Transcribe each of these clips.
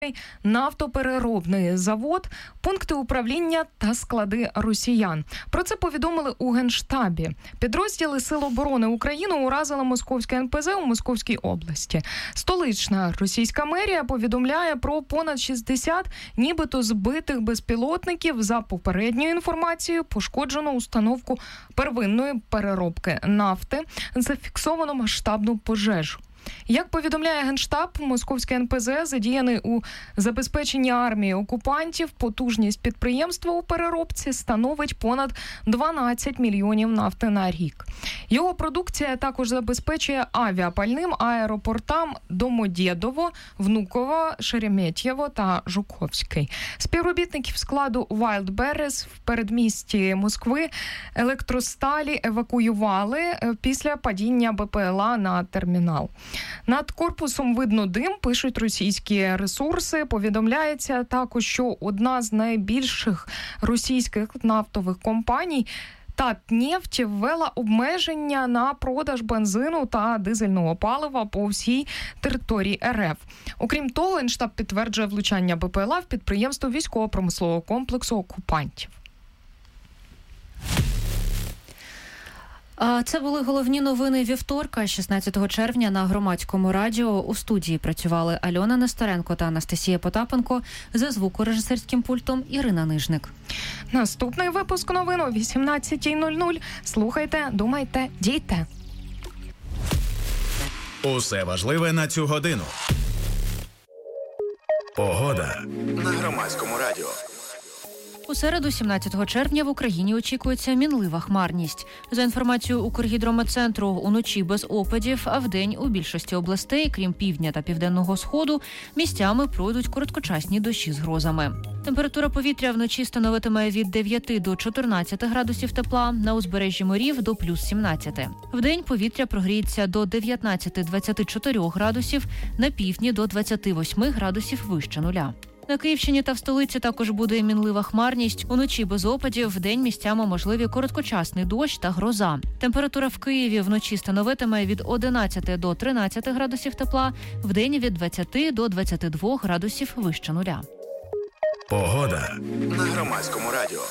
нафтопереробний завод, пункти управління та склади росіян. Про це повідомили у Генштабі. Підрозділи Сил оборони України уразили московське НПЗ у Московській області. Столична російська мерія повідомляє про понад 60 нібито збитих безпілотників. За попередньою інформацією, пошкоджено установку первинної переробки нафти, зафіксовано масштабну пожежу. Як повідомляє Генштаб, московське НПЗ задіяний у забезпеченні армії окупантів. Потужність підприємства у переробці становить понад 12 мільйонів нафти на рік. Його продукція також забезпечує авіапальним аеропортам Домодєдово, Внуково, Шереметьєво та Жуковський. Співробітників складу Wildberries в передмісті Москви електросталі евакуювали після падіння БПЛА на термінал. Над корпусом видно дим, пишуть російські ресурси. Повідомляється також, що одна з найбільших російських нафтових компаній Татнефть ввела обмеження на продаж бензину та дизельного палива по всій території РФ. Окрім того, Генштаб підтверджує влучання БПЛА в підприємство військово-промислового комплексу окупантів. Це були головні новини вівторка, 16 червня на Громадському радіо. У студії працювали Альона Нестеренко та Анастасія Потапенко. За звукорежисерським пультом Ірина Нижник. Наступний випуск новин о 18:00. Слухайте, думайте, дійте. Усе важливе на цю годину. Погода на Громадському радіо. У середу, 17 червня, в Україні очікується мінлива хмарність. За інформацією Укргідрометцентру, уночі без опадів, а вдень у більшості областей, крім півдня та південного сходу, місцями пройдуть короткочасні дощі з грозами. Температура повітря вночі становитиме від 9 до 14 градусів тепла, на узбережжі морів до плюс 17. Вдень повітря прогріється до 19-24 градусів, на півдні до 28 градусів вище нуля. На Київщині та в столиці також буде мінлива хмарність. Уночі без опадів, вдень місцями можливі короткочасний дощ та гроза. Температура в Києві вночі становитиме від 11 до 13 градусів тепла, вдень від 20 до 22 градусів вище нуля. Погода на Громадському радіо.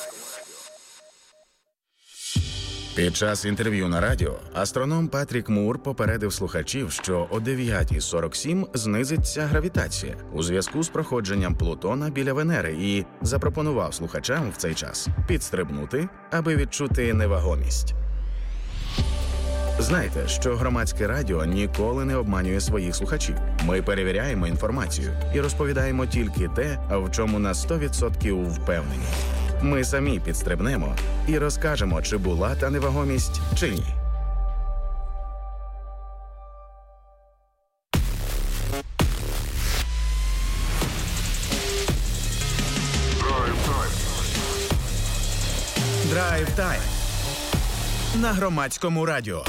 Під час інтерв'ю на радіо астроном Патрік Мур попередив слухачів, що о 9:47 знизиться гравітація у зв'язку з проходженням Плутона біля Венери і запропонував слухачам в цей час підстрибнути, аби відчути невагомість. Знайте, що Громадське радіо ніколи не обманює своїх слухачів. Ми перевіряємо інформацію і розповідаємо тільки те, в чому на 100% впевнені. Ми самі підстрибнемо і розкажемо, чи була та невагомість, чи ні. Драйв-тайм на Громадському радіо.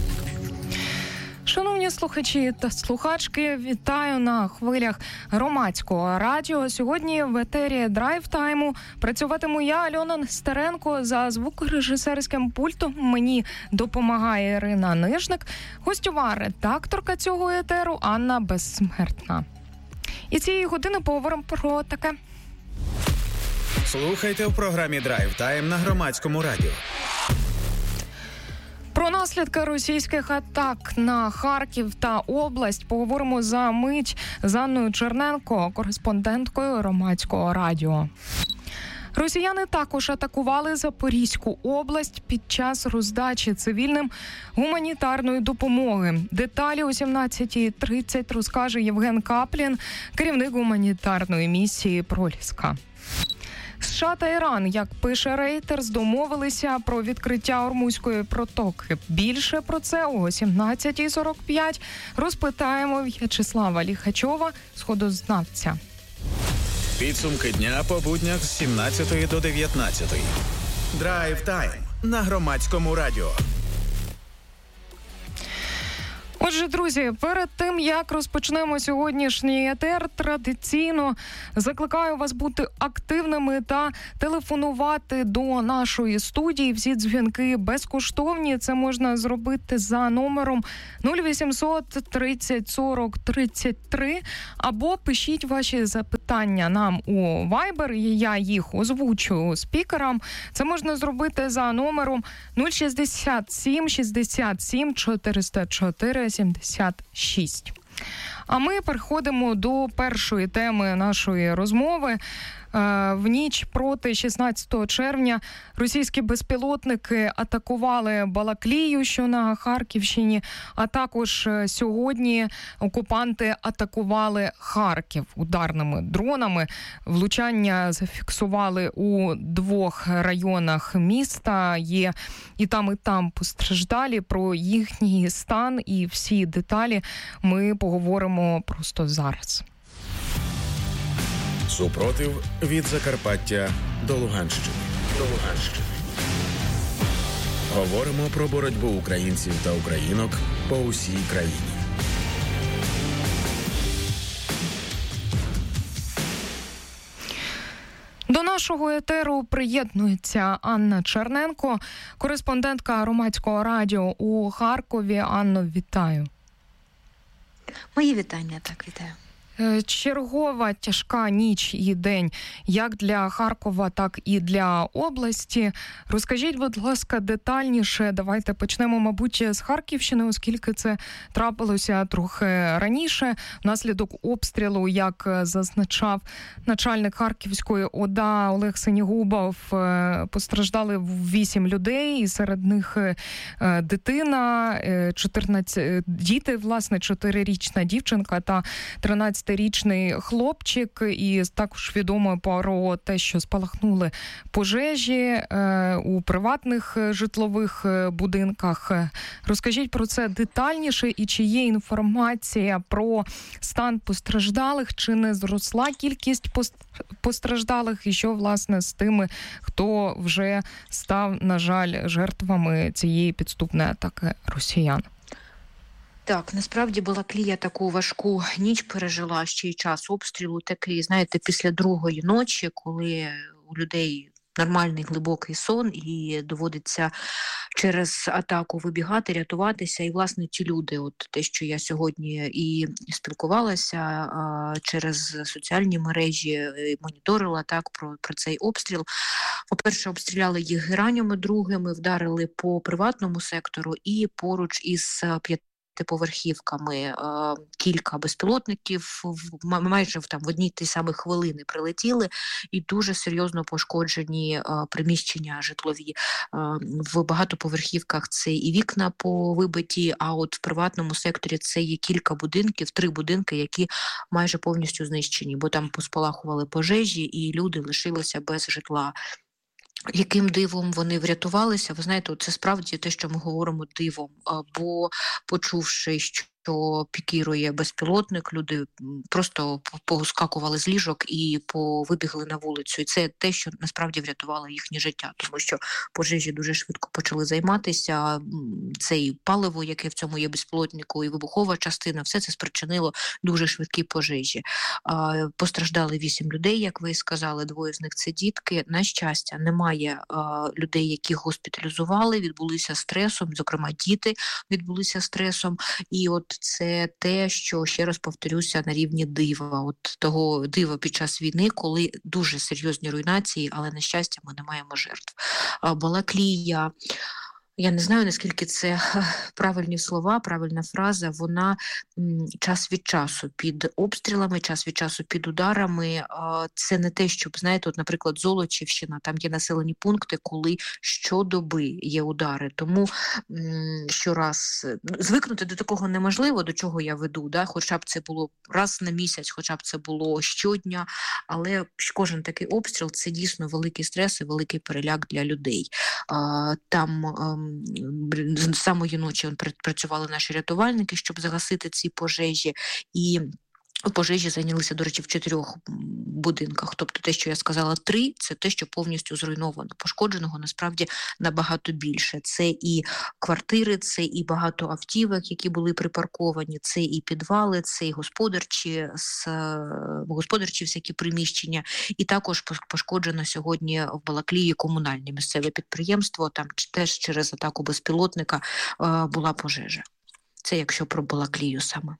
Шановні слухачі та слухачки, вітаю на хвилях Громадського радіо. Сьогодні в етері драйв-тайму працюватиму я, Альона Нестеренко. За звукорежисерським пультом мені допомагає Ірина Нижник. Гостьова редакторка цього етеру Анна Безсмертна. І цієї години поговоримо про таке. Слухайте в програмі «Драйв-тайм» на Громадському радіо. Про наслідки російських атак на Харків та область поговоримо за мить з Анною Черненко, кореспонденткою Громадського радіо. Росіяни також атакували Запорізьку область під час роздачі цивільним гуманітарної допомоги. Деталі о 17:30 розкаже Євген Каплін, керівник гуманітарної місії «Проліска». США та Іран, як пише Reuters, домовилися про відкриття Ормузької протоки. Більше про це о 17:45 розпитаємо В'ячеслава Ліхачова, сходознавця. Підсумки дня по буднях з 17 до 19. Драйв-тайм на Громадському радіо. Отже, друзі, перед тим, як розпочнемо сьогоднішній етер, традиційно закликаю вас бути активними та телефонувати до нашої студії. Всі дзвінки безкоштовні. Це можна зробити за номером 0800 30 40 33 або пишіть ваші запитання нам у Viber, і я їх озвучу спікерам. Це можна зробити за номером 067 67 404 76. А ми переходимо до першої теми нашої розмови. В ніч проти 16 червня російські безпілотники атакували Балаклію, що на Харківщині, а також сьогодні окупанти атакували Харків ударними дронами. Влучання зафіксували у 2 районах міста. Є і там постраждалі. Про їхній стан і всі деталі ми поговоримо просто зараз. Супротив від Закарпаття до Луганщини. Говоримо про боротьбу українців та українок по усій країні. До нашого етеру приєднується Анна Черненко, кореспондентка Громадського радіо у Харкові. Анно, вітаю. Мої вітання, так, вітаю. Чергова тяжка ніч і день як для Харкова, так і для області. Розкажіть, будь ласка, детальніше. Давайте почнемо, мабуть, з Харківщини, оскільки це трапилося трохи раніше. Внаслідок обстрілу, як зазначав начальник Харківської ОДА Олег Синігубов, постраждали 8 людей, і серед них дитина, 14 діти, власне, 4-річна дівчинка та 13-річний хлопчик, і також відомо про те, що спалахнули пожежі у приватних житлових будинках. Розкажіть про це детальніше, і чи є інформація про стан постраждалих, чи не зросла кількість постраждалих, і що, власне, з тими, хто вже став, на жаль, жертвами цієї підступної атаки росіян? Так, насправді Балаклія таку важку ніч пережила, ще й час обстрілу такий, знаєте, після другої ночі, коли у людей нормальний глибокий сон і доводиться через атаку вибігати, рятуватися. І, власне, ті люди, от те, що я сьогодні і спілкувалася через соціальні мережі, моніторила так про цей обстріл. По-перше, обстріляли їх геранями другими, вдарили по приватному сектору і поруч із поверхівками кілька безпілотників майже в одній ті самі хвилини прилетіли, і дуже серйозно пошкоджені приміщення житлові. В багатоповерхівках це і вікна повибиті, а от в приватному секторі це є кілька будинків, 3 будинки, які майже повністю знищені, бо там поспалахували пожежі і люди лишилися без житла. Яким дивом вони врятувалися? Ви знаєте, це справді те, що ми говоримо дивом, бо почувши, що пікірує безпілотник, люди просто поскакували з ліжок і вибігли на вулицю. І це те, що насправді врятувало їхнє життя, тому що пожежі дуже швидко почали займатися. Це і паливо, яке в цьому є безпілотнику, і вибухова частина, все це спричинило дуже швидкі пожежі. Постраждали 8 людей, як ви сказали, 2 з них це дітки. На щастя, немає людей, яких госпіталізували, відбулися стресом, зокрема діти відбулися стресом. І от це те, що, ще раз повторюся, на рівні дива. От того дива під час війни, коли дуже серйозні руйнації, але, на щастя, ми не маємо жертв. Балаклія, я не знаю, наскільки це правильні слова, правильна фраза, вона час від часу під обстрілами, час від часу під ударами. Це не те, щоб, знаєте, от, наприклад, Золочівщина, там є населені пункти, коли щодоби є удари. Тому щораз звикнути до такого неможливо, до чого я веду, да? Хоча б це було раз на місяць, хоча б це було щодня, але кожен такий обстріл – це дійсно великий стрес і великий переляк для людей. Там з самої ночі працювали наші рятувальники, щоб загасити ці пожежі, і пожежі зайнялися, до речі, в 4 будинках. Тобто те, що я сказала, 3, це те, що повністю зруйновано. Пошкодженого насправді набагато більше. Це і квартири, це і багато автівок, які були припарковані, це і підвали, це і господарчі всякі приміщення. І також пошкоджено сьогодні в Балаклії комунальне місцеве підприємство. Там теж через атаку безпілотника була пожежа. Це якщо про Балаклію саме.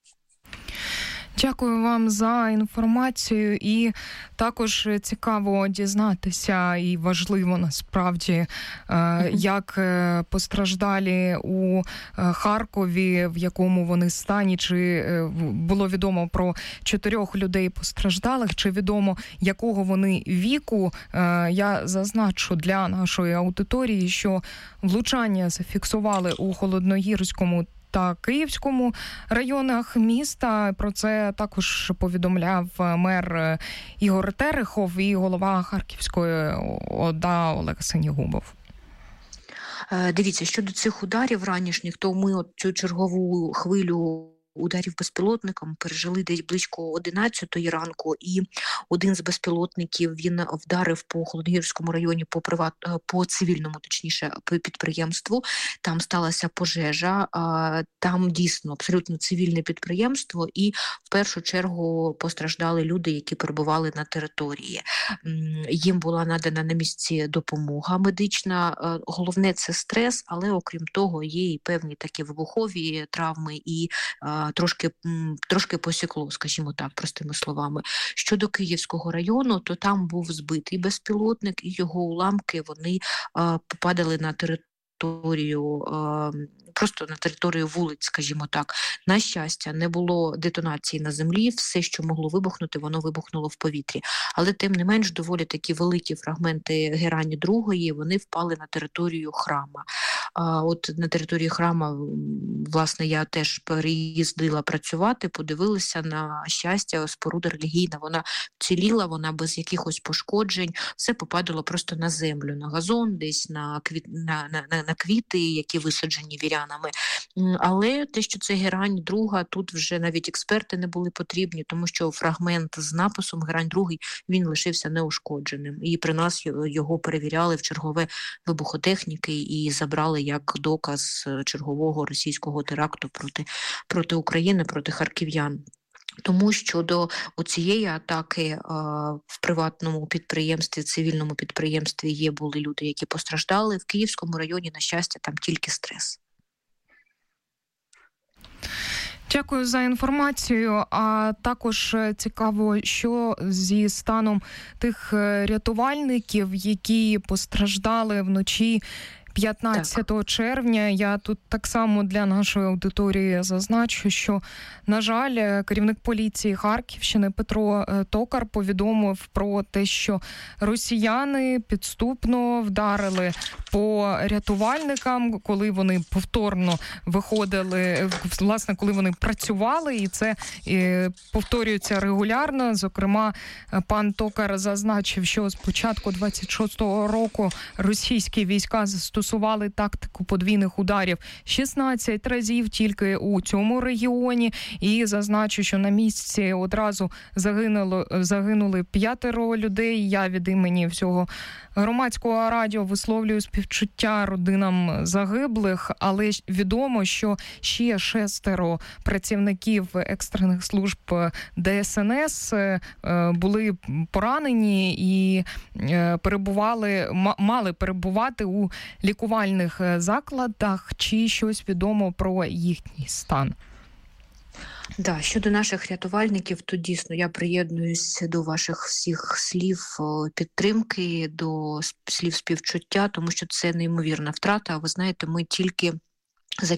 Дякую вам за інформацію, і також цікаво дізнатися, і важливо насправді, як постраждалі у Харкові, в якому вони стані, чи було відомо про 4 людей постраждалих, чи відомо, якого вони віку. Я зазначу для нашої аудиторії, що влучання зафіксували у Холодногірському та Київському районах міста. Про це також повідомляв мер Ігор Терехов і голова Харківської ОДА Олег Синігубов. Дивіться, щодо цих ударів ранішніх, то ми цю чергову хвилю ударів безпілотником пережили десь близько 11-ї ранку, і один з безпілотників, він вдарив по Холодногірському районі, по цивільному, точніше, підприємству. Там сталася пожежа, там дійсно абсолютно цивільне підприємство, і в першу чергу постраждали люди, які перебували на території. Їм була надана на місці допомога медична. Головне – це стрес, але окрім того є і певні такі вибухові травми, і трошки посікло, скажімо так, простими словами. Щодо Київського району, то там був збитий безпілотник, і його уламки, вони попадали на територію, просто на територію вулиць, скажімо так. На щастя, не було детонації на землі, все, що могло вибухнути, воно вибухнуло в повітрі. Але тим не менш, доволі такі великі фрагменти Герані Другої, вони впали на територію храма. От на території храма, власне, я теж переїздила працювати, подивилася, на щастя, споруда релігійна, вона вціліла, вона без якихось пошкоджень, все попадало просто на землю, на газон, десь на квіти, які висаджені вірянами. Але те, що це Герань Друга, тут вже навіть експерти не були потрібні, тому що фрагмент з написом Герань Другий, він лишився неушкодженим. І при нас його перевіряли в чергове вибухотехніки і забрали як доказ чергового російського теракту проти України, проти харків'ян. Тому щодо цієї атаки в приватному підприємстві, цивільному підприємстві були люди, які постраждали. В Київському районі, на щастя, там тільки стрес. Дякую за інформацію. А також цікаво, що зі станом тих рятувальників, які постраждали вночі 15 червня. Я тут так само для нашої аудиторії зазначу, що, на жаль, керівник поліції Харківщини Петро Токар повідомив про те, що росіяни підступно вдарили по рятувальникам, коли вони повторно виходили, власне, коли вони працювали, і це повторюється регулярно. Зокрема, пан Токар зазначив, що з початку 26-го року російські війська застосували тактику подвійних ударів 16 разів тільки у цьому регіоні. І зазначу, що на місці одразу загинули 5 людей. Я від імені всього громадського радіо висловлюю співчуття родинам загиблих, але відомо, що ще 6 працівників екстрених служб ДСНС були поранені і мали перебувати у лікувальних закладах. Чи щось відомо про їхній стан? Да, щодо наших рятувальників, то дійсно я приєднуюсь до ваших всіх слів підтримки, до слів співчуття, тому що це неймовірна втрата. Ви знаєте, ми тільки за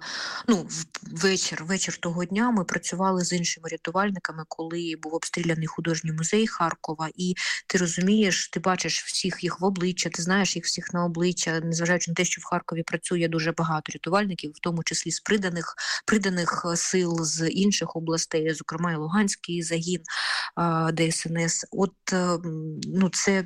вечір того дня ми працювали з іншими рятувальниками, коли був обстріляний художній музей Харкова, і ти розумієш, ти бачиш всіх їх в обличчя, ти знаєш їх всіх на обличчя, незважаючи на те, що в Харкові працює дуже багато рятувальників, в тому числі з приданих сил з інших областей, зокрема і Луганський загін ДСНС.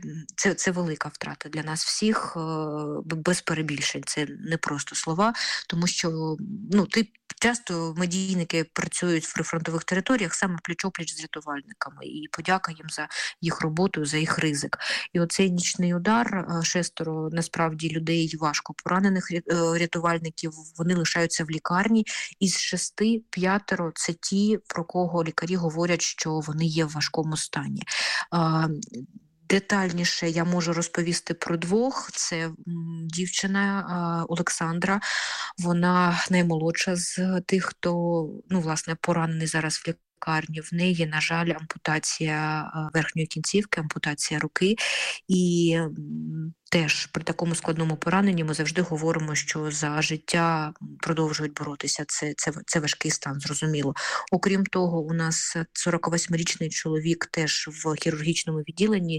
Це велика втрата для нас всіх, без перебільшень, це не просто слова. тому що часто медійники працюють в прифронтових територіях саме пліч-опліч з рятувальниками, і подяка їм за їх роботу, за їх ризик. І оцей нічний удар, 6 насправді людей важко поранених рятувальників, вони лишаються в лікарні, із 6 5 – це ті, про кого лікарі говорять, що вони є в важкому стані. Детальніше я можу розповісти про 2. Це дівчина Олександра, вона наймолодша з тих, хто, власне, поранений зараз в лікарні. В неї, на жаль, ампутація верхньої кінцівки, ампутація руки. І теж при такому складному пораненні ми завжди говоримо, що за життя продовжують боротися. Це важкий стан, зрозуміло. Окрім того, у нас 48-річний чоловік теж в хірургічному відділенні,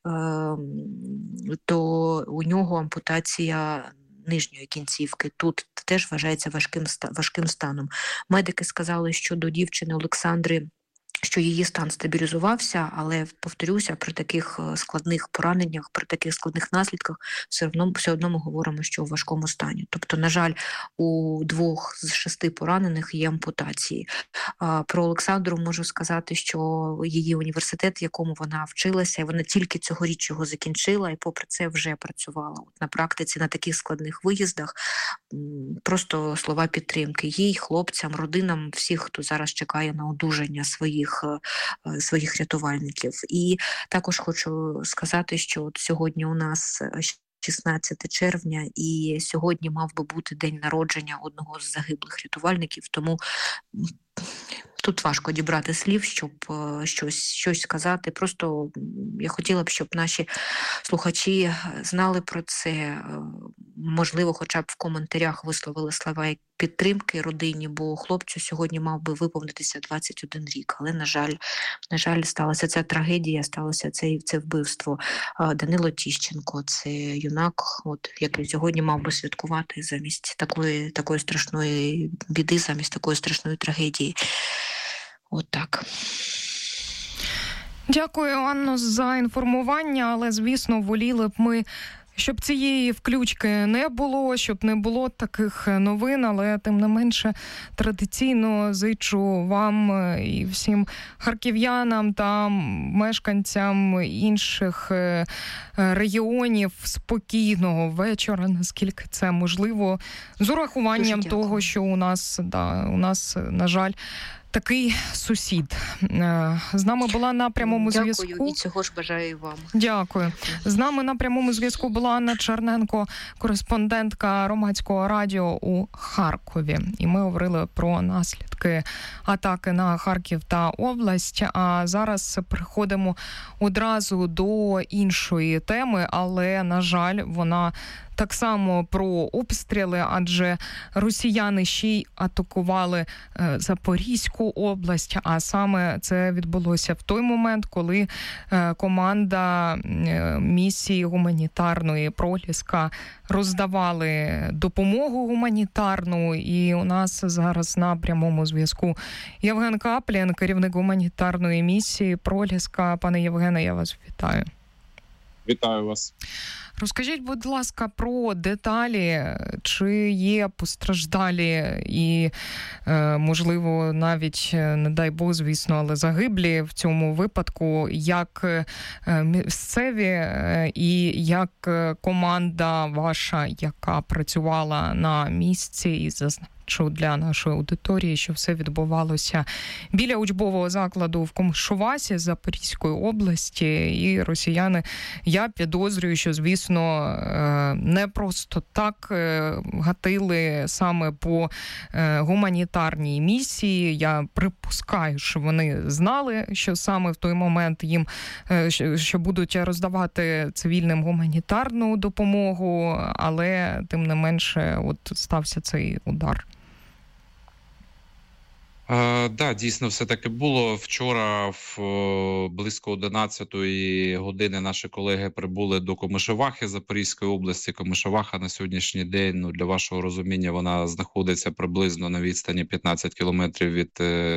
то у нього ампутація нижньої кінцівки. Тут теж вважається важким станом. Медики сказали, що до дівчини Олександри, що її стан стабілізувався, але, повторюся, при таких складних пораненнях, при таких складних наслідках все одно ми говоримо, що у важкому стані. Тобто, на жаль, у 2 з 6 поранених є ампутації. Про Олександру можу сказати, що її університет, в якому вона вчилася, і вона тільки цьогоріч його закінчила, і попри це вже працювала. На практиці, на таких складних виїздах, просто слова підтримки їй, хлопцям, родинам, всіх, хто зараз чекає на одужання своїх рятувальників. І також хочу сказати, що от сьогодні у нас 16 червня, і сьогодні мав би бути день народження одного з загиблих рятувальників, тому тут важко дібрати слів, щоб щось сказати. Просто я хотіла б, щоб наші слухачі знали про це, можливо, хоча б в коментарях висловили слова підтримки родині, бо хлопцю сьогодні мав би виповнитися 21 рік. Але, на жаль, сталася ця трагедія, сталося це вбивство. Данило Тіщенко, це юнак, який сьогодні мав би святкувати замість такої страшної біди, замість такої страшної трагедії. Так. Дякую, Анно, за інформування, але, звісно, воліли б ми, щоб цієї включки не було, щоб не було таких новин, але тим не менше традиційно зичу вам і всім харків'янам та мешканцям інших регіонів спокійного вечора, наскільки це можливо, з урахуванням того, що у нас, на жаль, такий сусід. З нами була на прямому зв'язку. Дякую, і цього ж бажаю вам. Дякую. З нами на прямому зв'язку була Анна Черненко, кореспондентка Громадського радіо у Харкові. І ми говорили про наслідки атаки на Харків та область. А зараз переходимо одразу до іншої теми, але, на жаль, вона так само про обстріли, адже росіяни ще й атакували Запорізьку область, а саме це відбулося в той момент, коли команда місії гуманітарної «Проліска» роздавали допомогу гуманітарну, і у нас зараз на прямому зв'язку Євген Каплін, керівник гуманітарної місії «Проліска». Пане Євгене, я вас вітаю. Вітаю вас. Розкажіть, будь ласка, про деталі, чи є постраждалі і, можливо, навіть, не дай Бог, звісно, але загиблі в цьому випадку, як місцеві і як команда ваша, яка працювала на місці і зазначу для нашої аудиторії, що все відбувалося біля учбового закладу в Комишувасі Запорізької області, і росіяни, я підозрюю, що, звісно, не просто так гатили саме по гуманітарній місії. Я припускаю, що вони знали, що саме в той момент їм, що будуть роздавати цивільним гуманітарну допомогу, але тим не менше стався цей удар. Да, дійсно, все таки було. Вчора близько 11-ї години наші колеги прибули до Комишувахи Запорізької області. Комишуваха на сьогоднішній день, для вашого розуміння, вона знаходиться приблизно на відстані 15 кілометрів від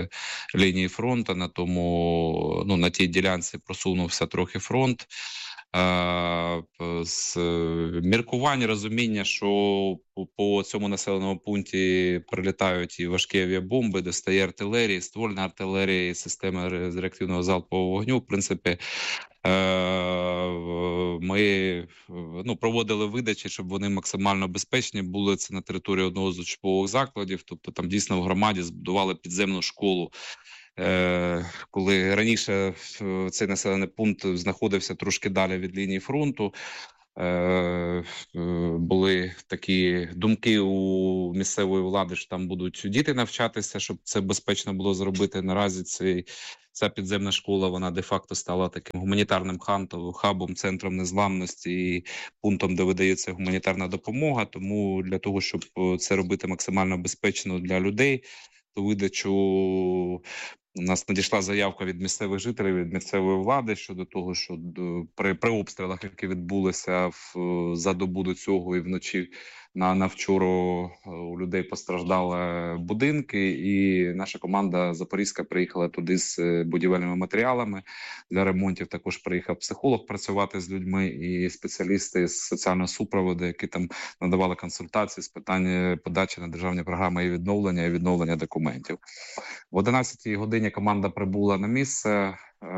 лінії фронту. На тій ділянці просунувся трохи фронт. з міркування, розуміння, що по цьому населеному пункті прилітають і важкі авіабомби, достає артилерії, ствольна артилерія, і системи з реактивного залпового вогню. В принципі, ми проводили видачі, щоб вони максимально безпечні були. Це на території одного з учбових закладів. Тобто там дійсно в громаді збудували підземну школу. Коли раніше цей населений пункт знаходився трошки далі від лінії фронту, були такі думки у місцевої влади, що там будуть діти навчатися, щоб це безпечно було зробити. Наразі ця підземна школа, вона де-факто стала таким гуманітарним хабом, центром незламності і пунктом, де видається гуманітарна допомога. Тому для того, щоб це робити максимально безпечно для людей, то видачу у нас надійшла заявка від місцевих жителів, від місцевої влади щодо того, що при обстрілах, які відбулися за добу до цього і вночі на вчора, у людей постраждали будинки, і наша команда Запорізька приїхала туди з будівельними матеріалами для ремонтів. Також приїхав психолог працювати з людьми і спеціалісти з соціального супроводу, які там надавали консультації з питань подачі на державні програми і відновлення документів. В 11-й годині команда прибула на місце,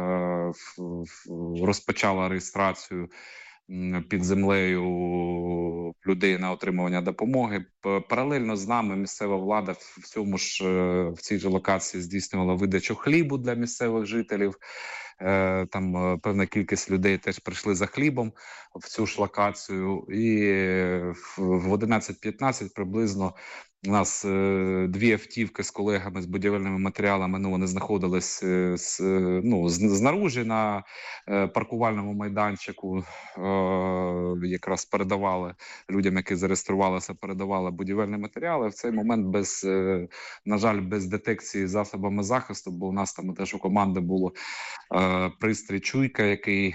розпочала реєстрацію під землею людей на отримування допомоги. Паралельно з нами місцева влада в цій же локації здійснювала видачу хлібу для місцевих жителів. Там певна кількість людей теж прийшли за хлібом в цю ж локацію. І в 11:15 приблизно у нас дві автівки з колегами з будівельними матеріалами, вони знаходились знаружі на паркувальному майданчику, якраз передавали людям, які зареєструвалися, передавали будівельні матеріали. В цей момент, на жаль, без детекції засобами захисту, бо у нас там теж у команди було пристрій «Чуйка», який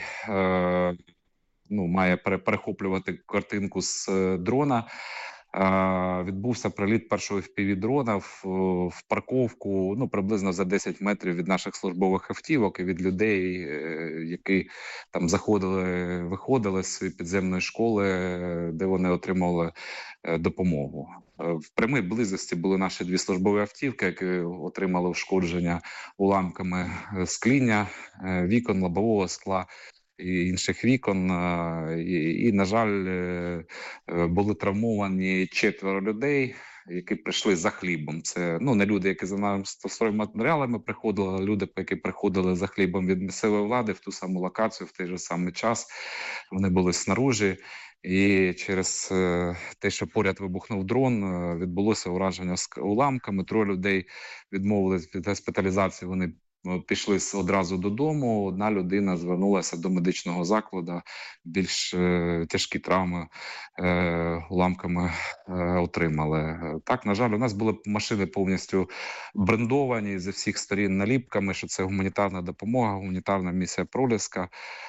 має перехоплювати картинку з дрона. Відбувся приліт першого FPV-дрона в парковку, приблизно за 10 метрів від наших службових автівок і від людей, які там виходили з підземної школи, де вони отримали допомогу. В прямій близості були наші дві службові автівки, які отримали ушкодження уламками скління, вікон, лобового скла і інших вікон, і на жаль, були травмовані 4 людей, які прийшли за хлібом. Це не люди, які за нами матеріалами приходили, а люди, які приходили за хлібом від місцевої влади в ту саму локацію, в той же самий час. Вони були снаружи. І через те, що поряд вибухнув дрон, відбулося ураження уламками. 3 людей відмовились від госпіталізації, вони пішли одразу додому. 1 людина звернулася до медичного закладу, більш тяжкі травми уламками отримали. Так, на жаль, у нас були машини повністю брендовані зі всіх сторін наліпками, що це гуманітарна допомога, гуманітарна місія «Проліска».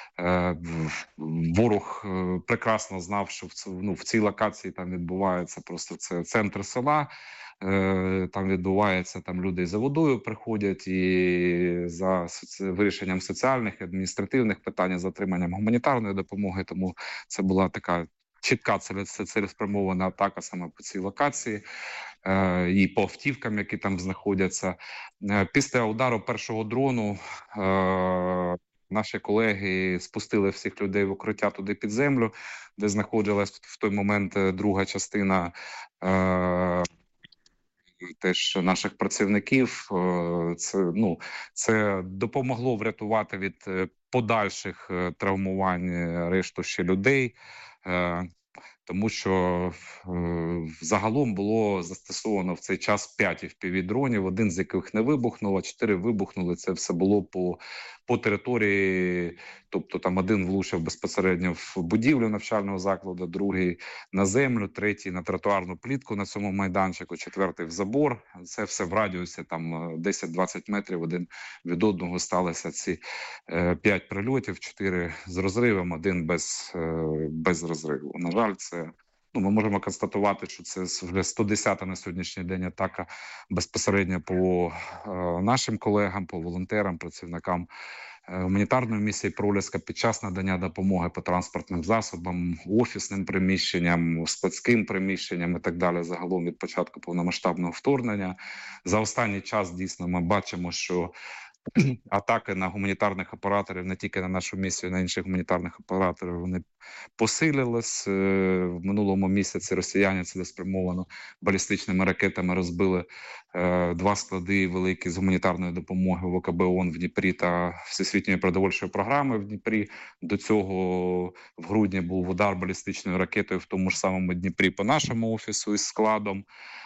Ворог прекрасно знав, що в цій локації там відбувається просто це центр села. Там відбувається, люди за водою приходять і за вирішенням соціальних і адміністративних питань, за отриманням гуманітарної допомоги. Тому це була така чітка цілеспрямована атака саме по цій локації і по автівкам, які там знаходяться. Після удару першого дрону наші колеги спустили всіх людей в укриття туди під землю, де знаходилась в той момент друга частина теж наших працівників. Це допомогло врятувати від подальших травмувань решту ще людей, тому що загалом було застосовано в цей час 5 FPV-дронів, 1 з яких не вибухнув, а 4 вибухнули. Це все було по території, тобто там 1 влучив безпосередньо в будівлю навчального закладу, 2 на землю, 3 на тротуарну плітку на цьому майданчику, 4 в забор. Це все в радіусі там 10-20 метрів один від одного сталося ці 5 прильотів, 4 з розривом, 1 без розриву. На жаль, це ми можемо констатувати, що це вже 110-та на сьогоднішній день атака безпосередньо по нашим колегам, по волонтерам, працівникам гуманітарної місії «Проліска» під час надання допомоги по транспортним засобам, офісним приміщенням, складським приміщенням і так далі, загалом від початку повномасштабного вторгнення. За останній час дійсно ми бачимо, що атаки на гуманітарних операторів, не тільки на нашу місію, на інших гуманітарних операторів, вони посилились. В минулому місяці росіяни цілеспрямовано балістичними ракетами розбили 2 склади великі з гуманітарної допомоги ВКБ ООН в Дніпрі та Всесвітньої продовольчої програми в Дніпрі. До цього в грудні був удар балістичною ракетою в тому ж самому Дніпрі по нашому офісу із складом.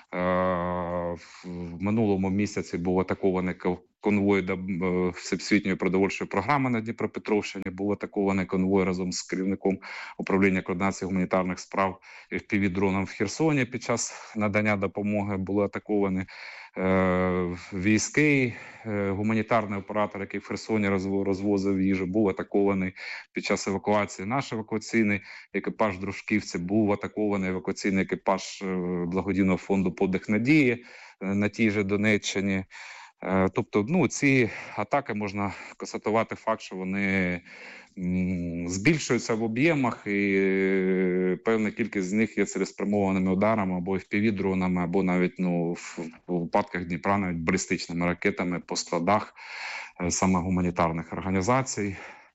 В минулому місяці був атакований конвой до Всесвітньої продовольчої програми на Дніпропетровщині, був атакований конвой разом з керівником управління координації гуманітарних справ FPV-дроном в Херсоні. Під час надання допомоги були атаковані військовий гуманітарний оператор, який в Херсоні розвозив їжу, був атакований під час евакуації. Наш евакуаційний екіпаж Дружківці, був атакований евакуаційний екіпаж благодійного фонду «Подих надії» на тій же Донеччині. Тобто, ці атаки, можна констатувати факт, що вони збільшуються в об'ємах, і певна кількість з них є цілеспрямованими ударами або FPV-дронами, або навіть в випадках Дніпра навіть балістичними ракетами по складах саме гуманітарних організацій.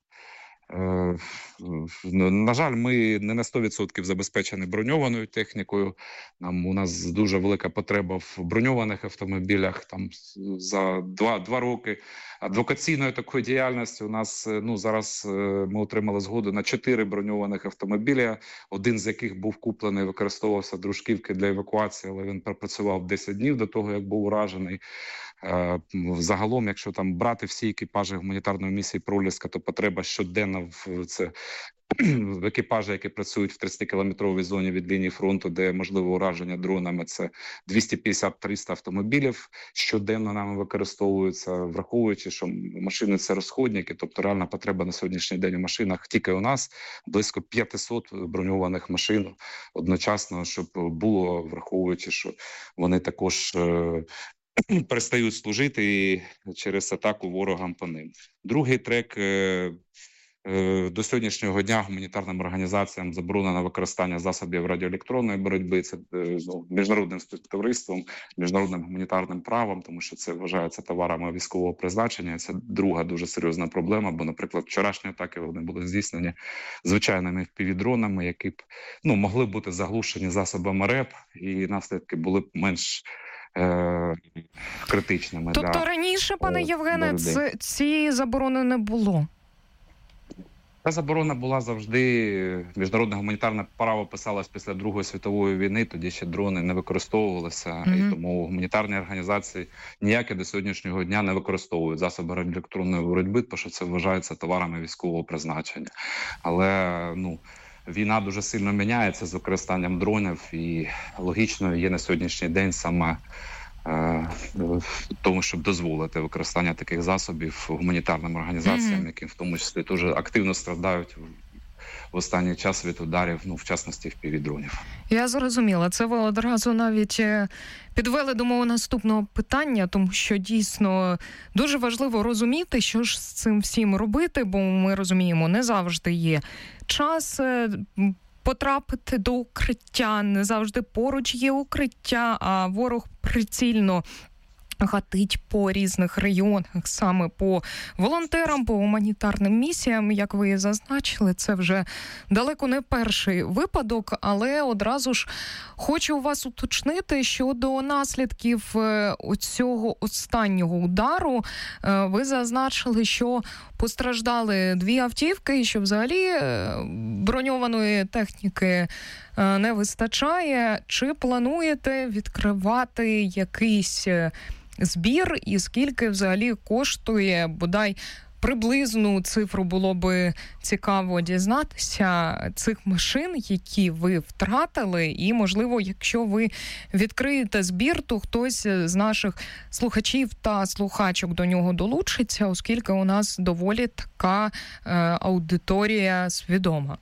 На жаль, ми не на 100% забезпечені броньованою технікою. У нас дуже велика потреба в броньованих автомобілях. Там за 2 роки адвокаційної такої діяльності у нас зараз ми отримали згоду на 4 броньованих автомобіля, один з яких був куплений, використовувався Дружківки для евакуації, але він пропрацював 10 днів до того, як був уражений. Загалом, якщо там брати всі екіпажі гуманітарної місії «Проліска», то потреба щоденно в екіпажі, які працюють в 30-кілометровій зоні від лінії фронту, де можливо ураження дронами, це 250-300 автомобілів щоденно нами використовуються, враховуючи, що машини – це розходники, тобто реальна потреба на сьогоднішній день у машинах тільки у нас близько 500 броньованих машин одночасно, щоб було, враховуючи, що вони також перестають служити через атаку ворогам по ним. Другий трек. До сьогоднішнього дня гуманітарним організаціям заборонено використання засобів радіоелектронної боротьби. Це міжнародним співтовариством, міжнародним гуманітарним правом, тому що це вважається товарами військового призначення. Це друга дуже серйозна проблема, бо, наприклад, вчорашні атаки вони були здійснені звичайними FPV-дронами, які б могли бути заглушені засобами РЕП, і наслідки були б менш критичними. Тобто раніше, пане Євгене, ці заборони не було? Та заборона була завжди. Міжнародне гуманітарне право писалось після Другої світової війни, тоді ще дрони не використовувалися, і тому гуманітарні організації ніякі до сьогоднішнього дня не використовують засоби радіоелектронної боротьби, тому що це вважається товарами військового призначення. Але, війна дуже сильно міняється з використанням дронів, і логічно є на сьогоднішній день саме тому, щоб дозволити використання таких засобів гуманітарним організаціям, які в тому числі дуже активно страдають в останній час від ударів, в частності FPV-дронів. Я зрозуміла. Це ви одразу навіть підвели до мого наступного питання, тому що дійсно дуже важливо розуміти, що ж з цим всім робити, бо ми розуміємо, не завжди є час потрапити до укриття, не завжди поруч є укриття, а ворог прицільно гатить по різних районах, саме по волонтерам, по гуманітарним місіям. Як ви зазначили, це вже далеко не перший випадок, але одразу ж хочу у вас уточнити щодо наслідків цього останнього удару. Ви зазначили, що постраждали 2 автівки, і що взагалі броньованої техніки не вистачає. Чи плануєте відкривати якийсь збір, і скільки взагалі коштує, бодай приблизну цифру було би цікаво дізнатися, цих машин, які ви втратили, і, можливо, якщо ви відкриєте збір, то хтось з наших слухачів та слухачок до нього долучиться, оскільки у нас доволі така аудиторія свідома.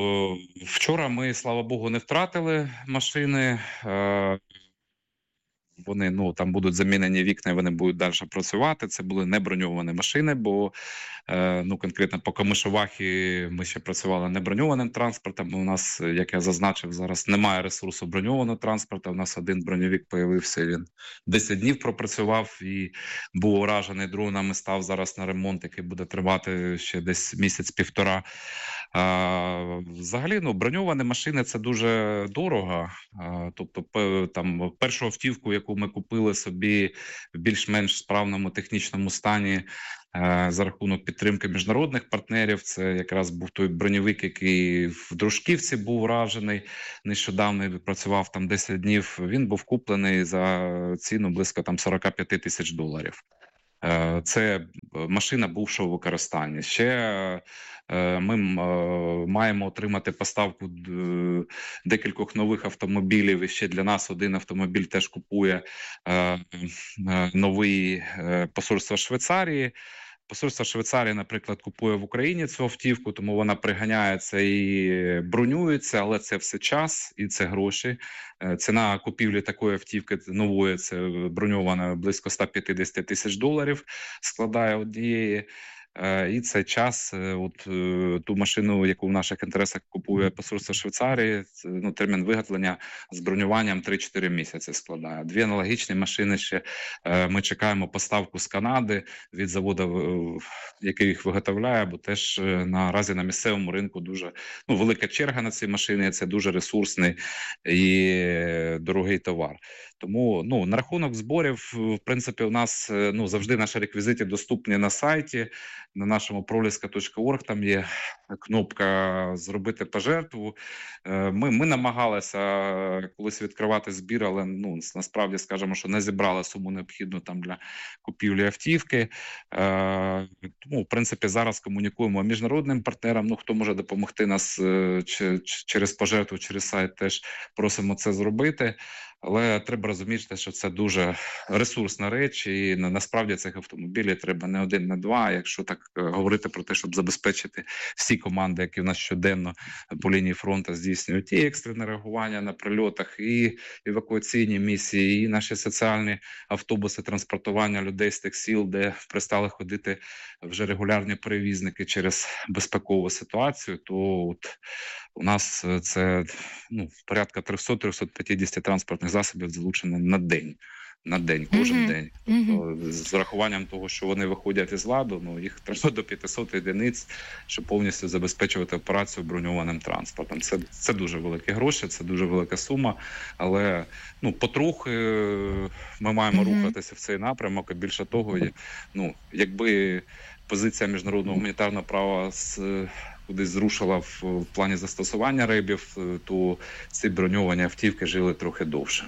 Вчора ми, слава Богу, не втратили машини. вони, там будуть замінені вікна і вони будуть далі працювати. Це були не броньовані машини, бо конкретно по Комишувахі ми ще працювали не броньованим транспортом. У нас, як я зазначив, зараз немає ресурсу броньованого транспорту. У нас один броньовик появився, він 10 днів пропрацював і був уражений дронами, став зараз на ремонт, який буде тривати ще десь місяць-півтора. Взагалі, броньовані машини – це дуже дорого. Тобто, там, першу автівку, яку ми купили собі в більш-менш справному технічному стані за рахунок підтримки міжнародних партнерів, це якраз був той броньовик, який в Дружківці був уражений нещодавно, працював там 10 днів. Він був куплений за ціну близько там $45 тисяч. Це машина бувшого використання. Ще ми маємо отримати поставку декількох нових автомобілів. І ще для нас один автомобіль теж купує новий посольство Швейцарії. Посольство Швейцарії, наприклад, купує в Україні цю автівку, тому вона приганяється і бронюється, але це все час і це гроші. Ціна купівлі такої автівки нової, це броньована, близько $150 тисяч складає однієї. І це час, ту машину, яку в наших інтересах купує посольство Швейцарії, термін виготовлення з бронюванням 3-4 місяці складає. Дві аналогічні машини ще ми чекаємо поставку з Канади від заводу, який їх виготовляє, бо теж наразі на місцевому ринку дуже велика черга на ці машини, це дуже ресурсний і дорогий товар. Тому на рахунок зборів, в принципі, у нас завжди наші реквізити доступні на сайті, на нашому proliska.org, там є кнопка «Зробити пожертву». Ми намагалися колись відкривати збір, але насправді, скажемо, що не зібрали суму необхідну там для купівлі автівки. Тому, в принципі, зараз комунікуємо міжнародним партнерам, хто може допомогти нас через пожертву, через сайт, теж просимо це зробити. Але треба розуміти, що це дуже ресурсна реч, і насправді цих автомобілів треба не один, не два. Якщо так говорити про те, щоб забезпечити всі команди, які в нас щоденно по лінії фронту здійснюють і екстрене реагування на прильотах, і евакуаційні місії, і наші соціальні автобуси транспортування людей з тих сіл, де пристали ходити вже регулярні перевізники через безпекову ситуацію, то у нас це порядка 300-350 транспортних засобів залучено на день, кожен день. Тобто, з урахуванням того, що вони виходять із ладу, їх треба до 500 одиниць, щоб повністю забезпечувати операцію броньованим транспортом. Це дуже великі гроші, це дуже велика сума, але потрохи ми маємо рухатися в цей напрямок, і більше того, якби позиція міжнародного гуманітарного права кудись зрушила в плані застосування рейбів, то ці броньовані автівки жили трохи довше.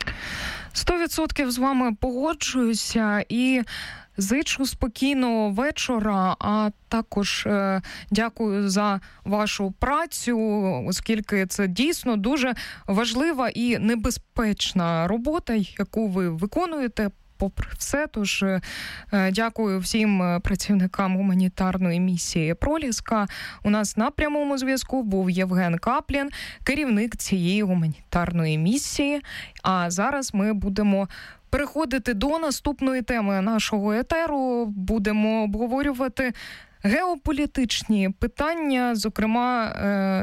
100% з вами погоджуюся і зичу спокійного вечора, а також дякую за вашу працю, оскільки це дійсно дуже важлива і небезпечна робота, яку ви виконуєте. Попри все, тож дякую всім працівникам гуманітарної місії «Проліска». У нас на прямому зв'язку був Євген Каплін, керівник цієї гуманітарної місії. А зараз ми будемо переходити до наступної теми нашого етеру. Будемо обговорювати геополітичні питання, зокрема,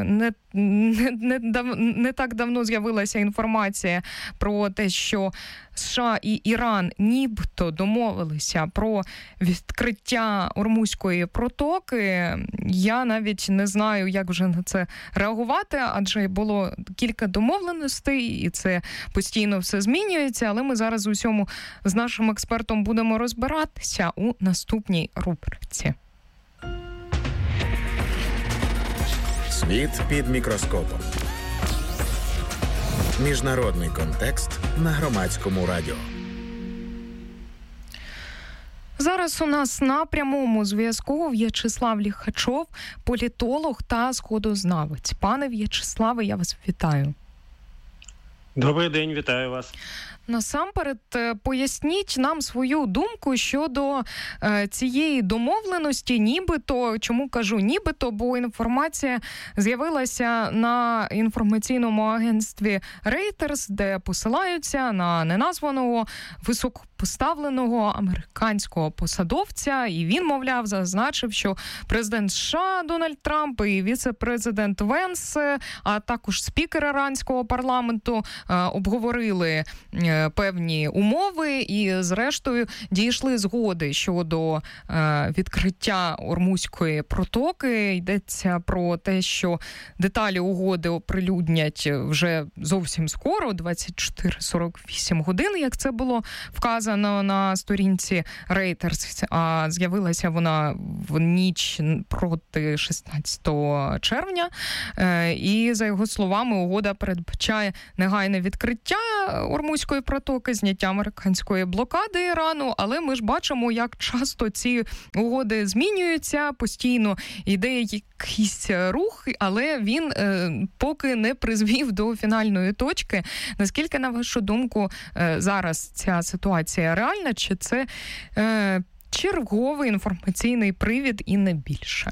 не так давно з'явилася інформація про те, що США і Іран нібито домовилися про відкриття Ормузької протоки. Я навіть не знаю, як вже на це реагувати, адже було кілька домовленостей, і це постійно все змінюється, але ми зараз у всьому з нашим експертом будемо розбиратися у наступній рубриці. Світ під мікроскопом. Міжнародний контекст на Громадському радіо. Зараз у нас на прямому зв'язку В'ячеслав Ліхачов, політолог та сходознавець. Пане В'ячеславе, я вас вітаю. Добрий день, вітаю вас. Насамперед, поясніть нам свою думку щодо цієї домовленості, нібито, чому кажу нібито, бо інформація з'явилася на інформаційному агентстві Reuters, де посилаються на неназваного високопоставленого американського посадовця, і він, мовляв, зазначив, що президент США Дональд Трамп і віце-президент Венс, а також спікер іранського парламенту обговорили певні умови і, зрештою, дійшли згоди щодо відкриття Ормузької протоки. Йдеться про те, що деталі угоди оприлюднять вже зовсім скоро, 24-48 годин, як це було вказано на сторінці Reuters, а з'явилася вона в ніч проти 16 червня. І, за його словами, угода передбачає негайне відкриття Ормузької протоки, зняття американської блокади Ірану, але ми ж бачимо, як часто ці угоди змінюються, постійно йде якийсь рух, але він поки не призвів до фінальної точки. Наскільки, на вашу думку, зараз ця ситуація реальна, чи це черговий інформаційний привід і не більше?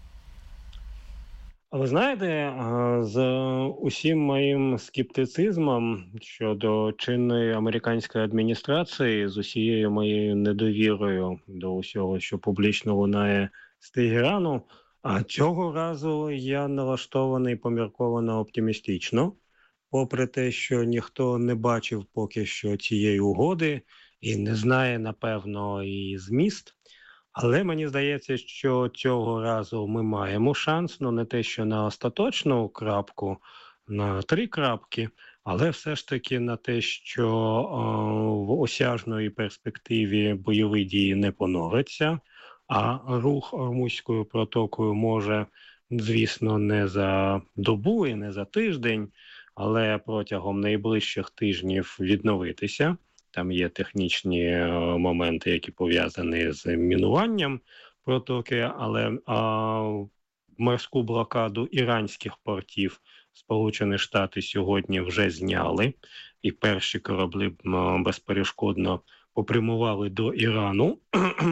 Ви знаєте, з усім моїм скептицизмом щодо чинної американської адміністрації, з усією моєю недовірою до усього, що публічно лунає з Тегерану, а цього разу я налаштований помірковано оптимістично, попри те, що ніхто не бачив поки що цієї угоди і не знає, напевно, її зміст. Але мені здається, що цього разу ми маємо шанс, не те, що на остаточну крапку, на 3 крапки, але все ж таки на те, що в осяжної перспективі бойові дії не поновляться, а рух Ормузькою протокою може, звісно, не за добу і не за тиждень, але протягом найближчих тижнів відновитися. Там є технічні моменти, які пов'язані з мінуванням протоки, але морську блокаду іранських портів Сполучені Штати сьогодні вже зняли, і перші кораблі безперешкодно попрямували до Ірану.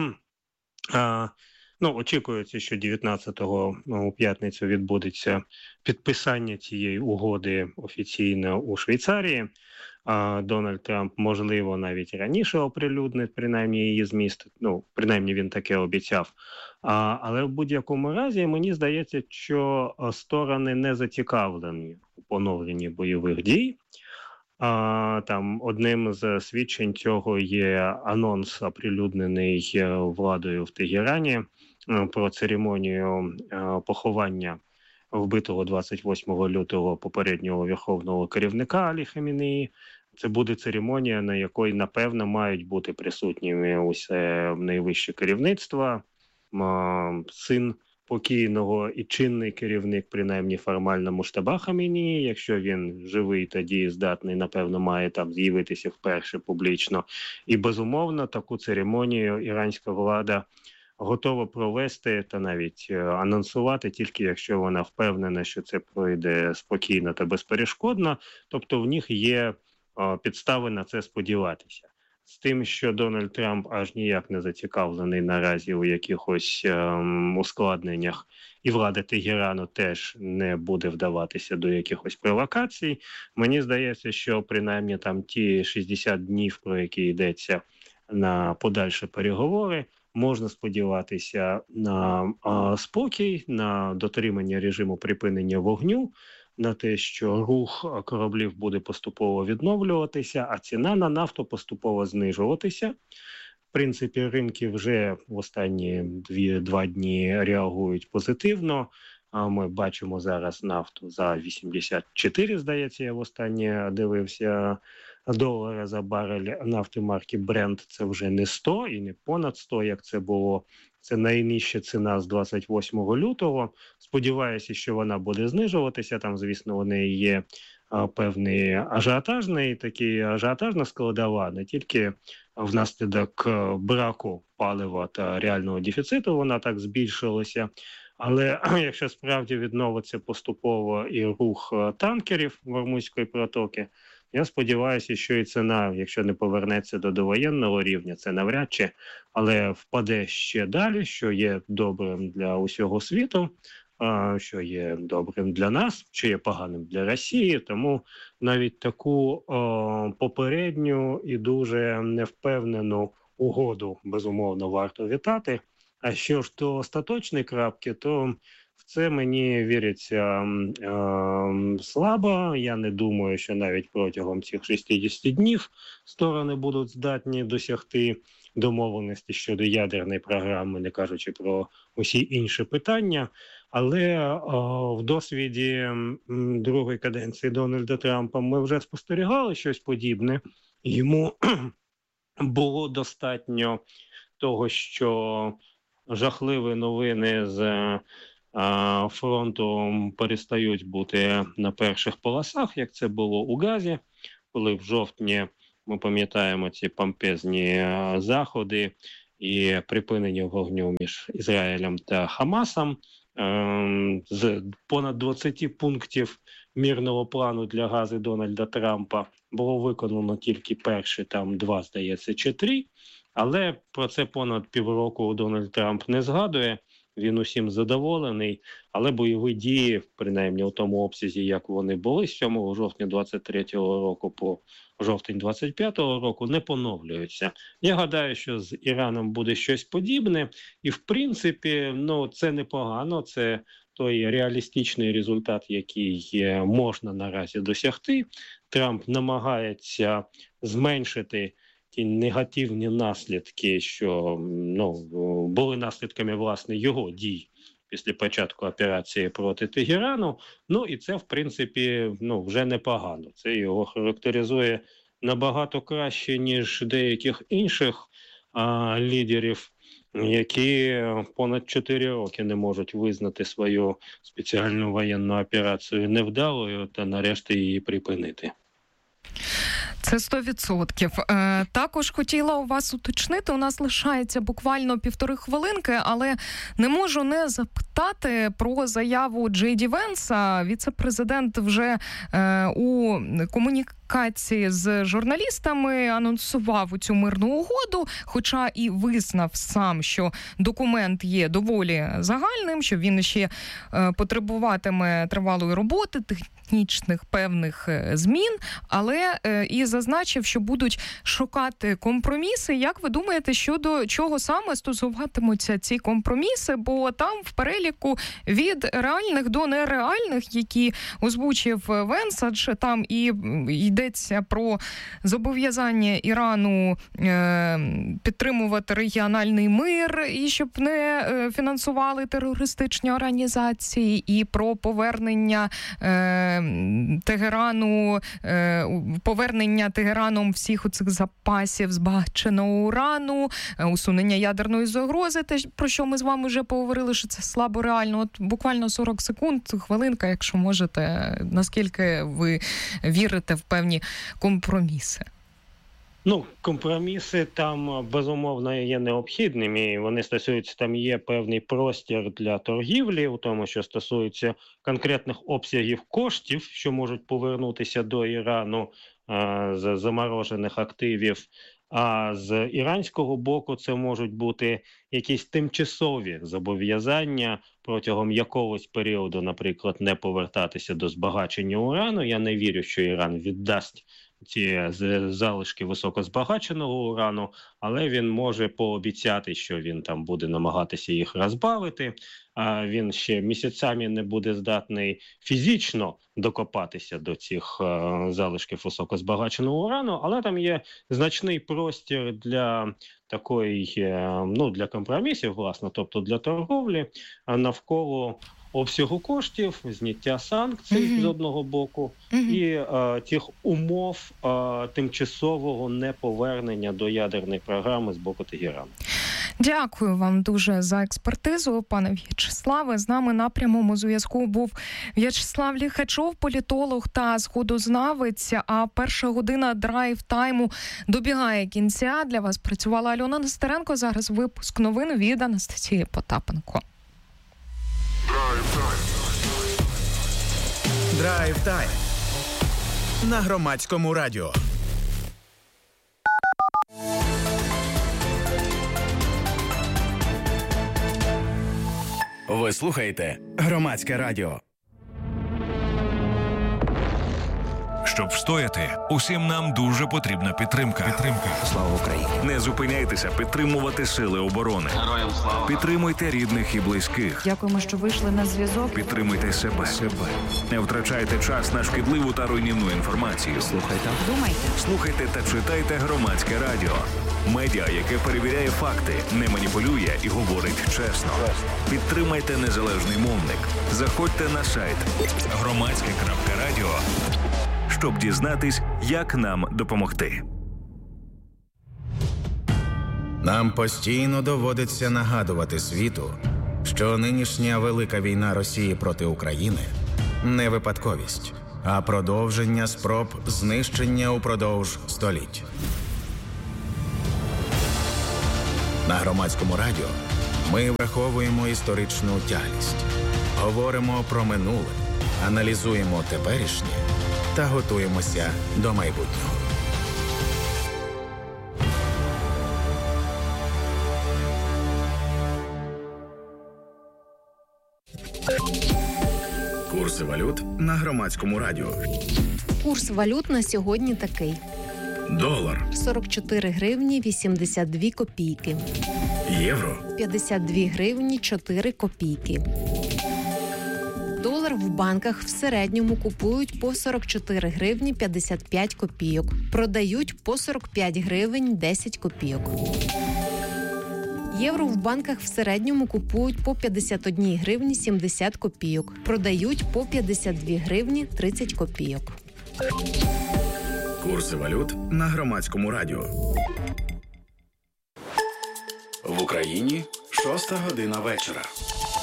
Очікується, що 19-го у п'ятницю відбудеться підписання цієї угоди офіційно у Швейцарії. Дональд Трамп, можливо, навіть раніше оприлюднить, принаймні, її зміст. Принаймні, він таке обіцяв. Але в будь-якому разі, мені здається, що сторони не зацікавлені у поновленні бойових дій. Там одним з свідчень цього є анонс, оприлюднений владою в Тегерані, про церемонію поховання вбитого 28 лютого попереднього верховного керівника Алі Хамінеї. Це буде церемонія, на якій, напевно, мають бути присутніми усе найвище керівництво, син покійного і чинний керівник, принаймні формально, Муштаба Хамінеї. Якщо він живий та дієздатний, напевно, має там з'явитися вперше публічно. І, безумовно, таку церемонію іранська влада готова провести та навіть анонсувати, тільки якщо вона впевнена, що це пройде спокійно та безперешкодно. Тобто в них є підстави на це сподіватися. З тим, що Дональд Трамп аж ніяк не зацікавлений наразі у якихось ускладненнях, і влада Тегерану теж не буде вдаватися до якихось провокацій, мені здається, що принаймні там ті 60 днів, про які йдеться на подальші переговори, можна сподіватися на спокій, на дотримання режиму припинення вогню, на те, що рух кораблів буде поступово відновлюватися, а ціна на нафту поступово знижуватися. В принципі, ринки вже в останні 2 дні реагують позитивно. Ми бачимо зараз нафту за 84, здається, я востаннє дивився, долара за барель нафти марки Brent. Це вже не 100 і не понад 100, як це було. Це найнижча ціна з 28 лютого. Сподіваюся, що вона буде знижуватися. Там, звісно, у неї є певний ажіотажна складова, не тільки внаслідок браку палива та реального дефіциту вона так збільшилася. Але якщо справді відновиться поступово і рух танкерів в Ормузької протоки, Я сподіваюся, що і ціна, якщо не повернеться до довоєнного рівня, це навряд чи, але впаде ще далі, що є добрим для усього світу, що є добрим для нас, що є поганим для Росії. Тому навіть таку попередню і дуже невпевнену угоду, безумовно, варто вітати. А що ж до остаточної крапки, то в це мені віриться слабо. Я не думаю, що навіть протягом цих 60 днів сторони будуть здатні досягти домовленості щодо ядерної програми, не кажучи про усі інші питання. Але в досвіді другої каденції Дональда Трампа ми вже спостерігали щось подібне. Йому було достатньо того, що жахливі новини з фронту перестають бути на перших полосах, як це було у Газі, коли в жовтні, ми пам'ятаємо ці помпезні заходи і припинення вогню між Ізраїлем та Хамасом. З понад 20 пунктів мирного плану для Гази Дональда Трампа було виконано тільки перші, там 2, здається, чи 3. Але про це понад півроку Дональд Трамп не згадує. Він усім задоволений, але бойові дії, принаймні у тому обсязі, як вони були з 7 жовтня 23-го року по жовтень 25-го року, не поновлюються. Я гадаю, що з Іраном буде щось подібне, і в принципі, це непогано, це той реалістичний результат, який можна наразі досягти. Трамп намагається зменшити ті негативні наслідки, що були наслідками, власне, його дій після початку операції проти Тегерану. І це, в принципі, вже непогано. Це його характеризує набагато краще, ніж деяких інших лідерів, які понад 4 роки не можуть визнати свою спеціальну воєнну операцію невдалою та нарешті її припинити. Це 100%. Також хотіла у вас уточнити, у нас лишається буквально 1,5 хвилинки, але не можу не запитати про заяву Джей Ді Венса. Віце-президент вже у комунікації з журналістами анонсував цю мирну угоду, хоча і визнав сам, що документ є доволі загальним, що він ще потребуватиме тривалої роботи, технічних певних змін, але і зазначив, що будуть шукати компроміси. Як ви думаєте, щодо чого саме стосуватимуться ці компроміси? Бо там в переліку від реальних до нереальних, які озвучив Венс, адже там і йдеться про зобов'язання Ірану підтримувати регіональний мир, і щоб не фінансували терористичні організації, і про повернення повернення Тегераном всіх оцих запасів збагаченого урану, усунення ядерної загрози, те, про що ми з вами вже поговорили, що це слабо реально. От буквально 40 секунд, хвилинка, якщо можете, наскільки ви вірите в певні компроміси? Компроміси там, безумовно, є необхідними, і вони стосуються, там є певний простір для торгівлі, у тому, що стосується конкретних обсягів коштів, що можуть повернутися до Ірану з заморожених активів, а з іранського боку це можуть бути якісь тимчасові зобов'язання протягом якогось періоду, наприклад, не повертатися до збагачення урану. Я не вірю, що Іран віддасть ці залишки високозбагаченого урану, але він може пообіцяти, що він там буде намагатися їх розбавити, а він ще місяцями не буде здатний фізично докопатися до цих залишків високозбагаченого урану, але там є значний простір для такої, для компромісів, власне, тобто для торговлі навколо обсягу коштів, зняття санкцій з одного боку і тих умов тимчасового неповернення до ядерної програми з боку Тегерану. Дякую вам дуже за експертизу, пане В'ячеславе. З нами на прямому зв'язку був В'ячеслав Ліхачов, політолог та сходознавець. А перша година драйв-тайму добігає кінця. Для вас працювала Альона Нестеренко. Зараз випуск новин від Анастасії Потапенко. Драйв-тайм. на Громадському радіо. Ви слухаєте Громадське радіо. Щоб встояти, усім нам дуже потрібна підтримка. Слава Україні! Не зупиняйтеся підтримувати сили оборони. Героям слава! Підтримуйте рідних і близьких. Дякуємо, що вийшли на зв'язок. Підтримуйте себе. Не втрачайте час на шкідливу та руйнівну інформацію. Слухайте та читайте Громадське радіо. Медіа, яке перевіряє факти, не маніпулює і говорить чесно. Підтримайте незалежний мовник. Заходьте на сайт громадське.радіо, щоб дізнатись, як нам допомогти. Нам постійно доводиться нагадувати світу, що нинішня велика війна Росії проти України не випадковість, а продовження спроб знищення упродовж століть. На Громадському радіо ми враховуємо історичну тяглість, говоримо про минуле, аналізуємо теперішнє та готуємося до майбутнього. Курси валют на Громадському радіо. Курс валют на сьогодні такий. Долар 44 гривні 82 копійки. Євро 52 гривні 4 копійки. Долар в банках в середньому купують по 44 гривні 55 копійок. Продають по 45 гривень 10 копійок. Євро в банках в середньому купують по 51 гривні 70 копійок. Продають по 52 гривні 30 копійок. Курси валют на Громадському радіо. В Україні 6 година вечора.